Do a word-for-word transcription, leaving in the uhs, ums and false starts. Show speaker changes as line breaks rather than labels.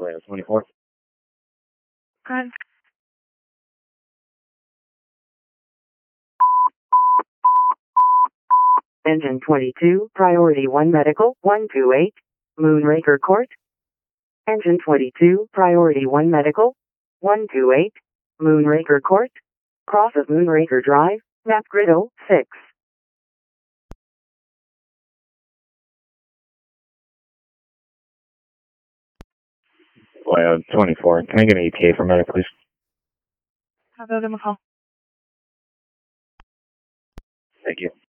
Leo twenty-four.
Good.
Engine twenty-two, Priority one Medical, one two eight, Moonraker Court. Engine twenty-two, Priority one Medical, one two eight, Moonraker Court. Cross of Moonraker Drive, Map Grid oh six.
Leo twenty-four. Can I get an E T A for medic, please?
I'll go give him a call.
Thank you.